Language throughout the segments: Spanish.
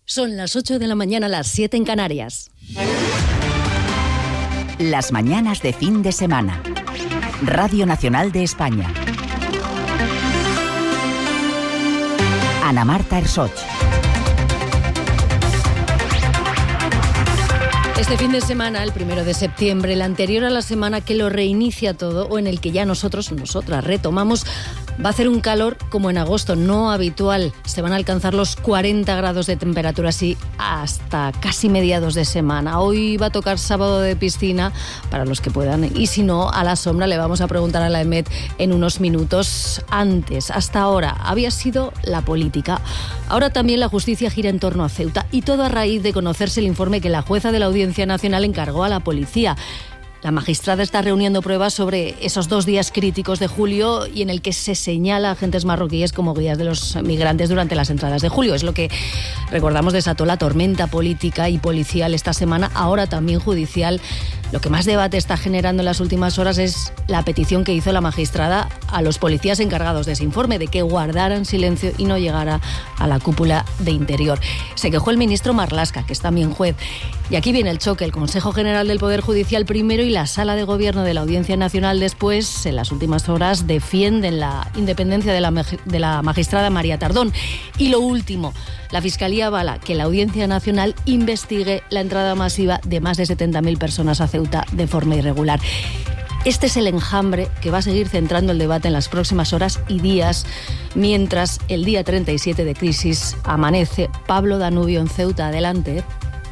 Son las 8 de la mañana, las 7 en Canarias. Las mañanas de fin de semana. Radio Nacional de España. Ana Marta Ersoch. Este fin de semana, el 1 de septiembre, el anterior a la semana que lo reinicia todo, o en el que ya nosotras retomamos, va a hacer un calor como en agosto, no habitual. Se van a alcanzar los 40 grados de temperatura, así hasta casi mediados de semana. Hoy va a tocar sábado de piscina para los que puedan, y si no, a la sombra. Le vamos a preguntar a la EMET en unos minutos. Antes, hasta ahora, había sido la política. Ahora también la justicia gira en torno a Ceuta, y todo a raíz de conocerse el informe que la jueza de la Audiencia Nacional encargó a la policía. La magistrada está reuniendo pruebas sobre esos 2 días críticos de julio y en el que se señala a agentes marroquíes como guías de los migrantes durante las entradas de julio. Es lo que, recordamos, desató la tormenta política y policial esta semana, ahora también judicial. Lo que más debate está generando en las últimas horas es la petición que hizo la magistrada a los policías encargados de ese informe, de que guardaran silencio y no llegara a la cúpula de Interior. Se quejó el ministro Marlaska, que es también juez. Y aquí viene el choque. El Consejo General del Poder Judicial primero y la Sala de Gobierno de la Audiencia Nacional después, en las últimas horas, defienden la independencia de la magistrada María Tardón. Y lo último, la Fiscalía avala que la Audiencia Nacional investigue la entrada masiva de más de 70.000 personas a Ceuta de forma irregular. Este es el enjambre que va a seguir centrando el debate en las próximas horas y días, mientras el día 37 de crisis amanece. Pablo Danubio en Ceuta, adelante.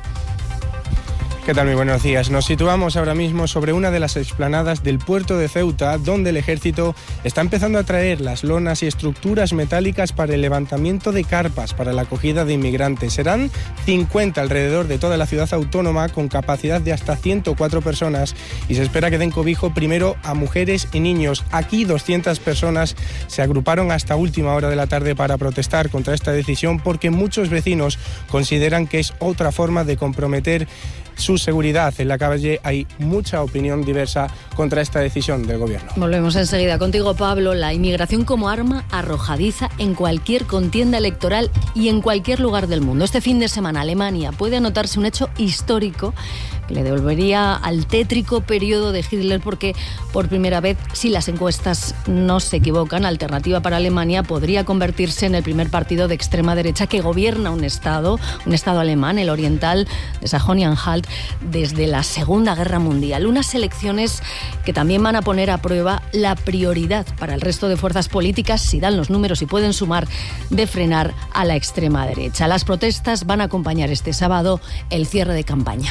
¿Qué tal? Muy buenos días. Nos situamos ahora mismo sobre una de las explanadas del puerto de Ceuta, donde el ejército está empezando a traer las lonas y estructuras metálicas para el levantamiento de carpas para la acogida de inmigrantes. Serán 50 alrededor de toda la ciudad autónoma, con capacidad de hasta 104 personas, y se espera que den cobijo primero a mujeres y niños. Aquí 200 personas se agruparon hasta última hora de la tarde para protestar contra esta decisión, porque muchos vecinos consideran que es otra forma de comprometer su seguridad. En la calle hay mucha opinión diversa contra esta decisión del gobierno. Volvemos enseguida contigo, Pablo. La inmigración como arma arrojadiza en cualquier contienda electoral y en cualquier lugar del mundo. Este fin de semana, Alemania puede anotarse un hecho histórico que le devolvería al tétrico periodo de Hitler, porque por primera vez, si las encuestas no se equivocan, Alternativa para Alemania podría convertirse en el primer partido de extrema derecha que gobierna un estado alemán, el oriental de Sajonia-Anhalt, desde la Segunda Guerra Mundial. Unas elecciones que también van a poner a prueba la prioridad para el resto de fuerzas políticas, si dan los números y pueden sumar, de frenar a la extrema derecha. Las protestas van a acompañar este sábado el cierre de campaña.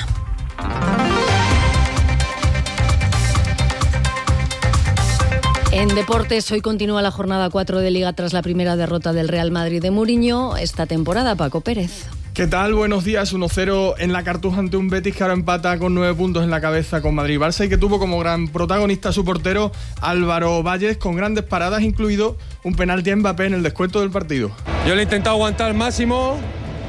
En deportes, hoy continúa la jornada 4 de Liga tras la primera derrota del Real Madrid de Mourinho esta temporada. Paco Pérez. ¿Qué tal? Buenos días. 1-0 en la Cartuja ante un Betis que ahora empata con 9 puntos en la cabeza con Madrid y Barça, y que tuvo como gran protagonista su portero Álvaro Valles, con grandes paradas, incluido un penalti a Mbappé en el descuento del partido. Yo le he intentado aguantar al máximo.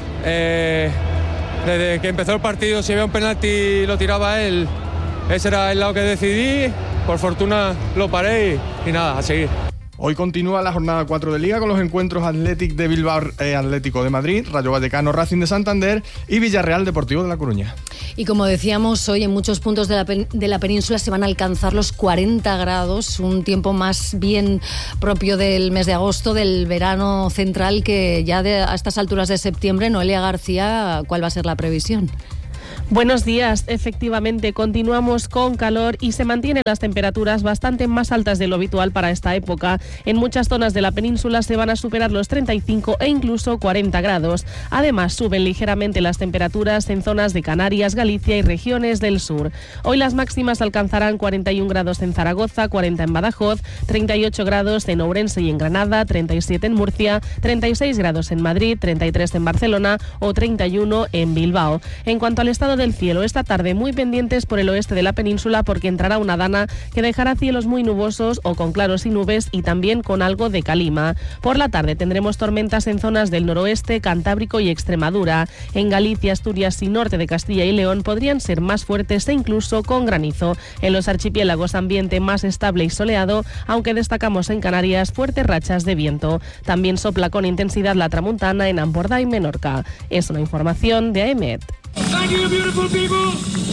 Desde que empezó el partido, si había un penalti lo tiraba él. Ese era el lado que decidí. Por fortuna lo paré y nada, a seguir. Hoy continúa la jornada 4 de Liga con los encuentros Athletic de Bilbao, Atlético de Madrid, Rayo Vallecano, Racing de Santander y Villarreal Deportivo de La Coruña. Y como decíamos, hoy en muchos puntos de la península se van a alcanzar los 40 grados, un tiempo más bien propio del mes de agosto, del verano central, que ya a estas alturas de septiembre. Noelia García, ¿cuál va a ser la previsión? Buenos días. Efectivamente, continuamos con calor y se mantienen las temperaturas bastante más altas de lo habitual para esta época. En muchas zonas de la península se van a superar los 35 e incluso 40 grados. Además, suben ligeramente las temperaturas en zonas de Canarias, Galicia y regiones del sur. Hoy las máximas alcanzarán 41 grados en Zaragoza, 40 en Badajoz, 38 grados en Ourense y en Granada, 37 en Murcia, 36 grados en Madrid, 33 en Barcelona o 31 en Bilbao. En cuanto al estado del cielo. Esta tarde muy pendientes por el oeste de la península porque entrará una dana que dejará cielos muy nubosos o con claros y nubes y también con algo de calima. Por la tarde tendremos tormentas en zonas del noroeste, Cantábrico y Extremadura. En Galicia, Asturias y norte de Castilla y León podrían ser más fuertes e incluso con granizo. En los archipiélagos ambiente más estable y soleado, aunque destacamos en Canarias fuertes rachas de viento. También sopla con intensidad la tramuntana en Ampordà y Menorca. Es una información de AEMET. Thank you, beautiful people.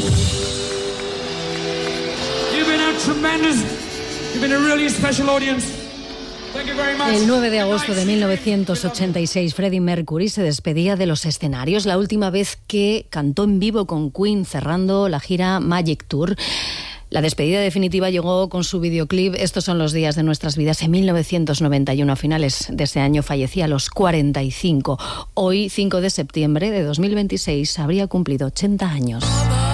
You've been a tremendous, you've been a really special audience. Thank you very much. El 9 de agosto de 1986, Freddie Mercury se despedía de los escenarios, la última vez que cantó en vivo con Queen, cerrando la gira Magic Tour. La despedida definitiva llegó con su videoclip Estos son los días de nuestras vidas en 1991. A finales de ese año fallecía a los 45. Hoy, 5 de septiembre de 2026, habría cumplido 80 años.